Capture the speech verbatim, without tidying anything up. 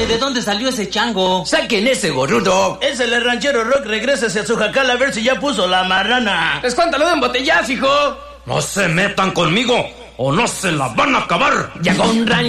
Oye, ¿de dónde salió ese chango? ¡Saquen ese gorrudo! Es el ranchero Rock, regrésese a su jacal a ver si ya puso la marrana. ¡Escuántalo de un botellazo, hijo! No se metan conmigo o no se la van a acabar. Llegó un ranchero